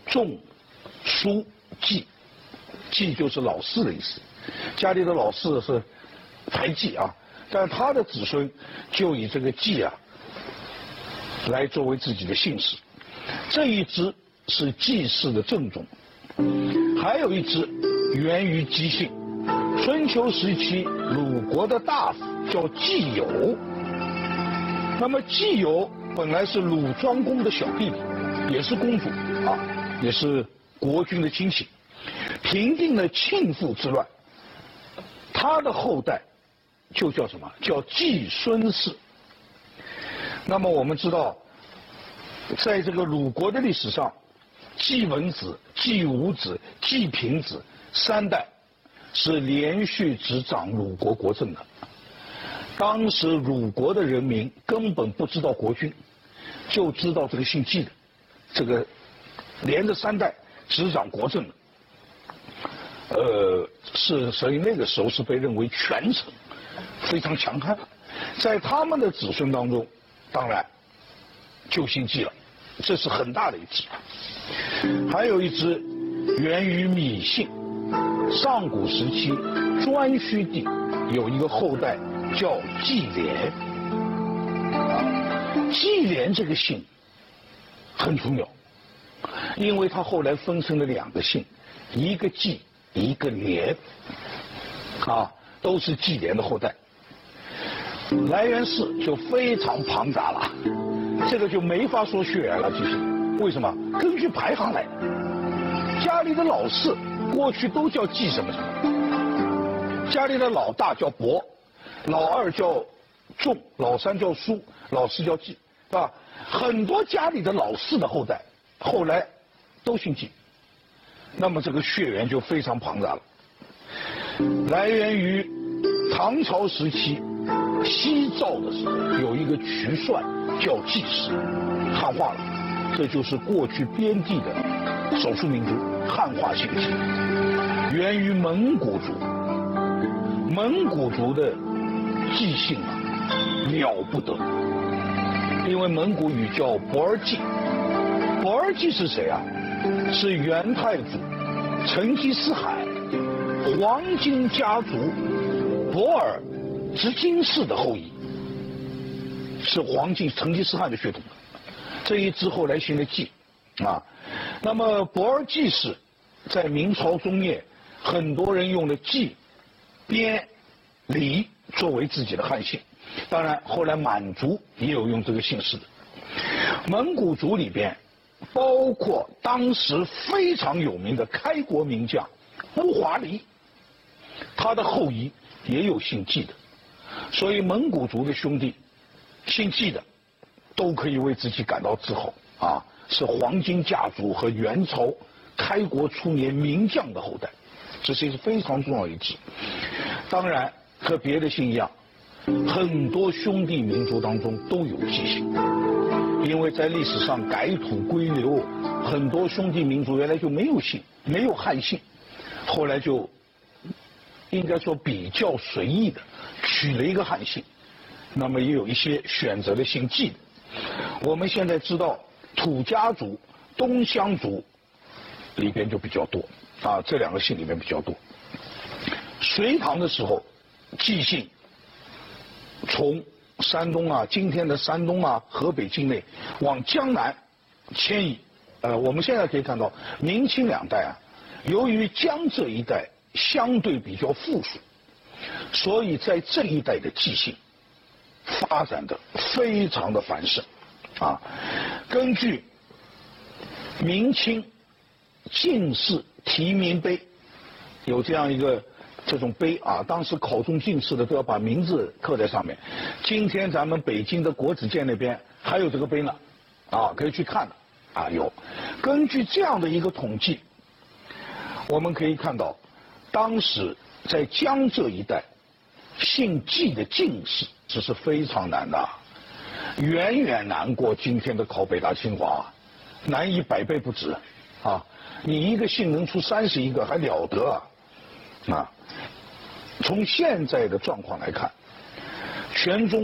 仲、叔、季，季就是老四的意思。家里的老四是排季啊，但他的子孙就以这个季啊来作为自己的姓氏。这一支是季氏的正宗，还有一支源于姬姓。春秋时期，鲁国的大夫叫季友。那么季友本来是鲁庄公的小弟弟，也是公主啊，也是国君的亲戚，平定了庆父之乱。他的后代就叫什么？叫季孙氏。那么我们知道，在这个鲁国的历史上，季文子、季武子、季平子三代是连续执掌鲁国国政的。当时鲁国的人民根本不知道国君，就知道这个姓季的，这个连着三代执掌国政的。所以那个时候是被认为权臣，非常强悍。在他们的子孙当中，当然就姓季了，这是很大的一支。还有一支源于芈姓，上古时期颛顼帝有一个后代叫季廉。季廉这个姓很重要，因为他后来分成了两个姓，一个季一个廉，都是季廉的后代。来源氏就非常庞杂了，这个就没法说血缘了。其实为什么？根据排行来的。家里的老四过去都叫季什么什么，家里的老大叫伯，老二叫仲，老三叫叔，老四叫季，是吧？很多家里的老四的后代后来都姓季，那么这个血缘就非常庞杂了。来源于唐朝时期西赵的时候，有一个渠帅叫季氏，汉化了，这就是过去边地的少数民族汉化姓季，源于蒙古族。蒙古族的季姓啊了不得，因为蒙古语叫博尔济。博尔济是谁啊？是元太祖成吉思汗黄金家族博尔执金氏的后裔，是成吉思汗的血统。这一支后来姓了季啊。那么博尔济氏在明朝中叶，很多人用了季、边、李作为自己的汉姓，当然后来满族也有用这个姓氏的。蒙古族里边包括当时非常有名的开国名将木华黎，他的后裔也有姓季的。所以蒙古族的兄弟姓季的都可以为自己感到自豪啊，是黄金家族和元朝开国初年名将的后代，这是一个非常重要的一支。当然和别的姓一样，很多兄弟民族当中都有季姓，因为在历史上改土归流，很多兄弟民族原来就没有姓，没有汉姓，后来就应该说比较随意的取了一个汉姓，那么也有一些选择了姓季的。我们现在知道土家族、东乡族里边就比较多啊，这两个姓里面比较多。隋唐的时候，季姓从山东啊，今天的山东啊、河北境内往江南迁移。我们现在可以看到，明清两代啊，由于江浙一带相对比较富庶，所以在这一带的季姓发展的非常的繁盛啊。根据明清进士题名碑有这样一个这种碑啊，当时考中进士的都要把名字刻在上面。今天咱们北京的国子监那边还有这个碑呢，啊，可以去看的啊。有，根据这样的一个统计，我们可以看到，当时在江浙一带，姓季的进士这是非常难的，远远难过今天的考北大清华，难100倍不止啊！你一个姓能出31个还了得啊！从现在的状况来看，全中